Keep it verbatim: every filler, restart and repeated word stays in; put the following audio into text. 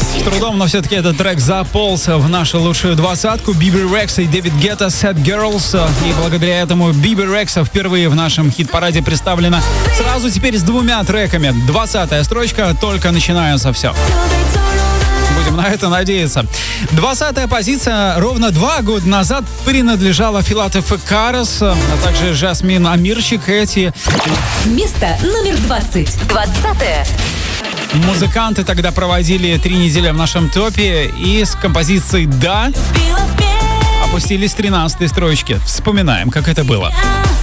С трудом, но все-таки этот трек заполз в нашу лучшую двадцатку. Биби Рекса и Дэвид Гетта «Sad Girls». И благодаря этому Биби Рекса впервые в нашем хит-параде представлена сразу теперь с двумя треками. двадцатая строчка, только начинается все. Будем на это надеяться. двадцатая позиция ровно два года назад принадлежала Филатов и Карас, а также Жасмин Амирчик. Эти... Место номер двадцать. Двадцатое. Музыканты тогда проводили три недели в нашем топе и с композицией «Да» опустились с тринадцатой строчки. Вспоминаем, как это было.